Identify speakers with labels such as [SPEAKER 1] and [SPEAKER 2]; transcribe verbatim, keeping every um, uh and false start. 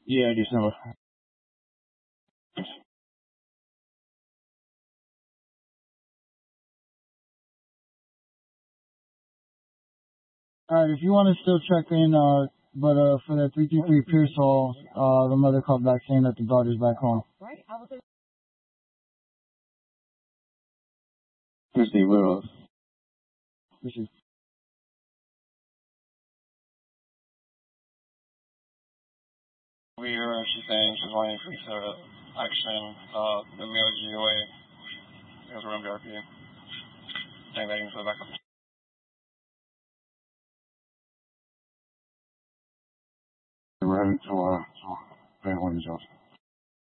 [SPEAKER 1] Yeah, December. Alright, if you want to still check in, uh, but uh, for the three three three Pearsall, uh, the mother called back saying that the daughter's back home.
[SPEAKER 2] Right? I was
[SPEAKER 1] Christy Willows. This is
[SPEAKER 3] We heard her, she's saying she's wanting police uh, action, uh, the male G O A, it was around B R P, saying that into the backup.
[SPEAKER 1] we're heading to, uh, to Van Horn Johnson.